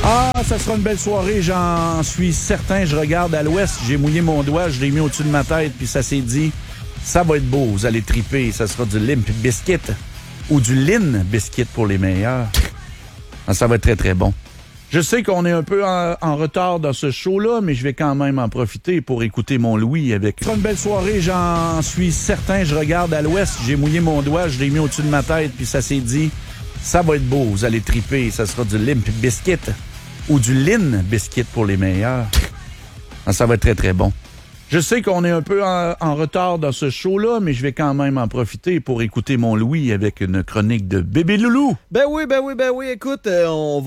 Ah, ça sera une belle soirée, j'en suis certain. Je regarde à l'ouest, j'ai mouillé mon doigt, je l'ai mis au-dessus de ma tête, puis ça s'est dit, ça va être beau, vous allez triper. Ça sera du Limp Bizkit ou du Lin Biscuit pour les meilleurs. Ah, ça va être très, très bon. Je sais qu'on est un peu en retard dans ce show-là, mais je vais quand même en profiter pour écouter mon Louis avec... Ça sera une belle soirée, j'en suis certain. Je regarde à l'ouest, j'ai mouillé mon doigt, je l'ai mis au-dessus de ma tête, puis ça s'est dit, ça va être beau, vous allez triper. Ça sera du Limp Bizkit ou du Lin Biscuit pour les meilleurs. Ah, ça va être très, très bon. Je sais qu'on est un peu en retard dans ce show-là, mais je vais quand même en profiter pour écouter mon Louis avec une chronique de Bébé Loulou. Ben oui, écoute, on va